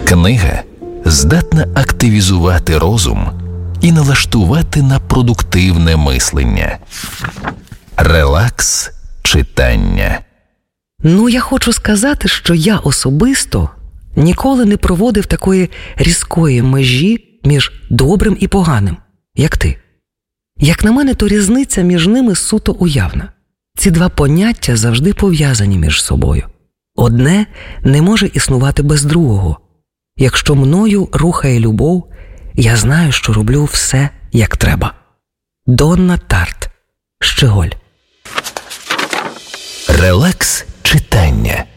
Книга здатна активізувати розум і налаштувати на продуктивне мислення. Релакс читання. Я хочу сказати, що я особисто ніколи не проводив такої різкої межі між добрим і поганим, як ти. Як на мене, то різниця між ними суто уявна. Ці два поняття завжди пов'язані між собою. Одне не може існувати без другого. Якщо мною рухає любов, я знаю, що роблю все, як треба. Донна Тарт, Щеголь. Релакс читання.